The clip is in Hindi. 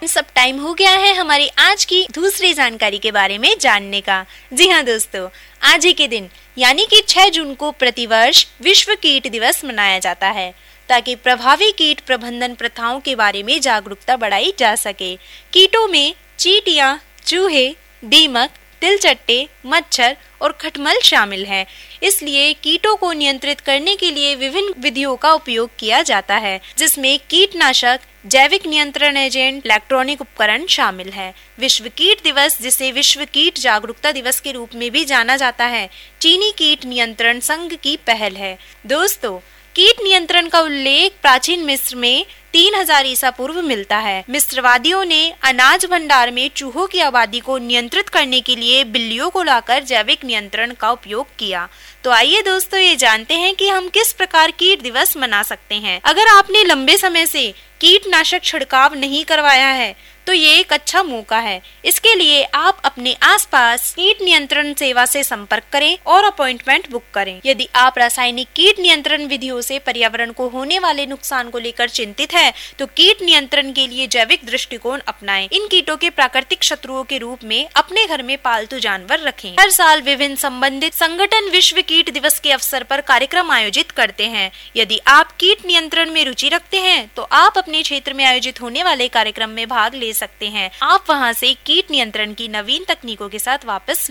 सब टाइम हो गया है हमारी आज की दूसरी जानकारी के बारे में जानने का। जी हाँ दोस्तों, आज ही के दिन यानी कि 6 जून को प्रतिवर्ष विश्व कीट दिवस मनाया जाता है ताकि प्रभावी कीट प्रबंधन प्रथाओं के बारे में जागरूकता बढ़ाई जा सके। कीटों में चींटियां, चूहे, दीमक, तिलचट्टे, मच्छर और खटमल शामिल हैं। इसलिए कीटों को नियंत्रित करने के लिए विभिन्न विधियों का उपयोग किया जाता है, जिसमें कीटनाशक, जैविक नियंत्रण एजेंट, इलेक्ट्रॉनिक उपकरण शामिल है। विश्व कीट दिवस, जिसे विश्व कीट जागरूकता दिवस के रूप में भी जाना जाता है, चीनी कीट नियंत्रण संघ की पहल है। दोस्तों, कीट नियंत्रण का उल्लेख प्राचीन मिस्र में 3000 ईसा पूर्व मिलता है। मिस्रवादियों ने अनाज भंडार में चूहों की आबादी को नियंत्रित करने के लिए बिल्लियों को लाकर जैविक नियंत्रण का उपयोग किया। तो आइए दोस्तों, ये जानते हैं कि हम किस प्रकार कीट दिवस मना सकते हैं। अगर आपने लंबे समय से कीटनाशक छिड़काव नहीं करवाया है तो ये एक अच्छा मौका है। इसके लिए आप अपने आसपास कीट नियंत्रण सेवा से संपर्क करें और अपॉइंटमेंट बुक करें। यदि आप रासायनिक कीट नियंत्रण विधियों से पर्यावरण को होने वाले नुकसान को लेकर चिंतित हैं, तो कीट नियंत्रण के लिए जैविक दृष्टिकोण अपनाएं। इन कीटों के प्राकृतिक शत्रुओं के रूप में अपने घर में पालतू जानवर रखें। हर साल विभिन्न संबंधित संगठन विश्व कीट दिवस के अवसर पर कार्यक्रम आयोजित करते हैं। यदि आप कीट नियंत्रण में रुचि रखते हैं तो आप अपने क्षेत्र में आयोजित होने वाले कार्यक्रम में भाग ले सकते हैं। आप वहां से कीट नियंत्रण की नवीन तकनीकों के साथ वापस